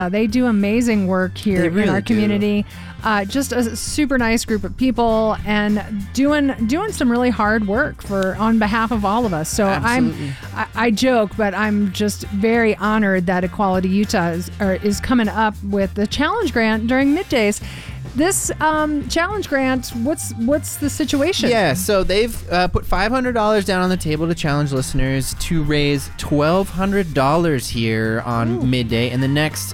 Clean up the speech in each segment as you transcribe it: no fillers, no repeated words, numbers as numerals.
They do amazing work here in our community. Just a super nice group of people and doing some really hard work on behalf of all of us. So I joke, but I'm just very honored that Equality Utah is coming up with the challenge grant during middays. This challenge grant, what's the situation? Yeah, so they've put $500 down on the table to challenge listeners to raise $1,200 here on midday in the next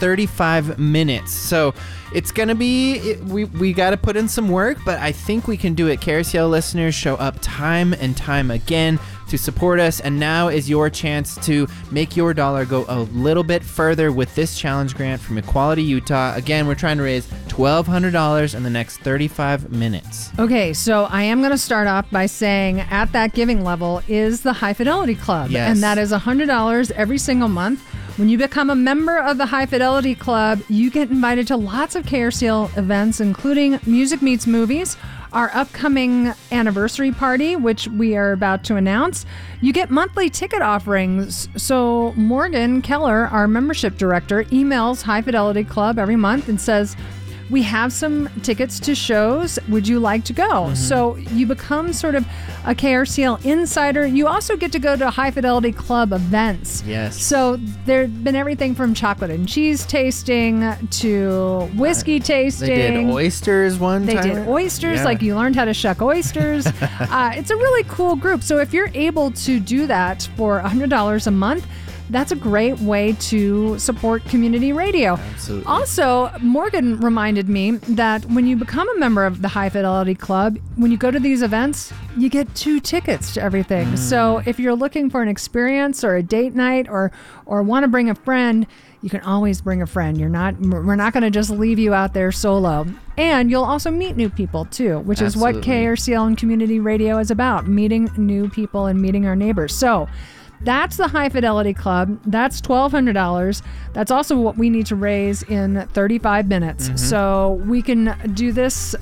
35 minutes. So it's going to be, we got to put in some work, but I think we can do it. KRCL listeners show up time and time again to support us, and now is your chance to make your dollar go a little bit further with this challenge grant from Equality Utah. Again, we're trying to raise $1,200 in the next 35 minutes. Okay, so I am going to start off by saying at that giving level is the High Fidelity Club, and that is $100 every single month. When you become a member of the High Fidelity Club, you get invited to lots of KRCL events, including Music Meets Movies, our upcoming anniversary party, which we are about to announce. You get monthly ticket offerings. So Morgan Keller, our membership director, emails High Fidelity Club every month and says, we have some tickets to shows. Would you like to go? Mm-hmm. So you become sort of a KRCL insider. You also get to go to High Fidelity Club events. Yes. So there's been everything from chocolate and cheese tasting to whiskey tasting. They did oysters one time. They did oysters, like you learned how to shuck oysters. It's a really cool group. So if you're able to do that for $100 a month, that's a great way to support community radio. Absolutely. Also, Morgan reminded me that when you become a member of the High Fidelity Club, when you go to these events, you get 2 tickets to everything. So if you're looking for an experience or a date night or want to bring a friend, you can always bring a friend. We're not going to just leave you out there solo. And you'll also meet new people too, which is what KRCL and community radio is about, meeting new people and meeting our neighbors. So that's the High Fidelity Club. That's $1,200. That's also what we need to raise in 35 minutes. Mm-hmm. So we can do this.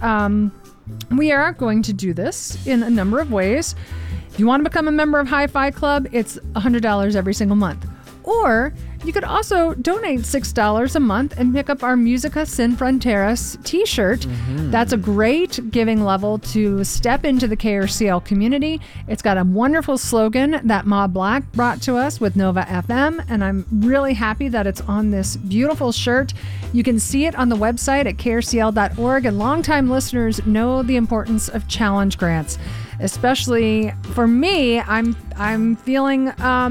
We are going to do this in a number of ways. If you want to become a member of Hi-Fi Club, it's $100 every single month. Or you could also donate $6 a month and pick up our Musica Sin Fronteras t-shirt. Mm-hmm. That's a great giving level to step into the KRCL community. It's got a wonderful slogan that Ma Black brought to us with Nova FM, and I'm really happy that it's on this beautiful shirt. You can see it on the website at krcl.org, and longtime listeners know the importance of challenge grants. Especially for me, I'm feeling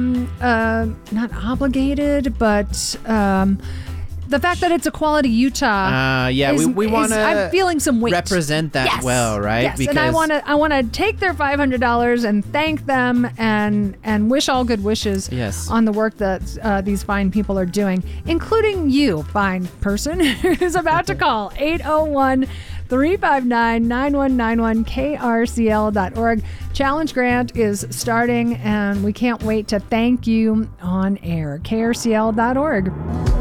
not obligated, but the fact that it's Equality Utah. We want to. I'm feeling some weight. Represent that well, right? Yes, because and I want to take their $500 and thank them and wish all good wishes on the work that these fine people are doing, including you, fine person who's about to call 801-359-9191 krcl.org. Challenge Grant is starting, and we can't wait to thank you on air. krcl.org.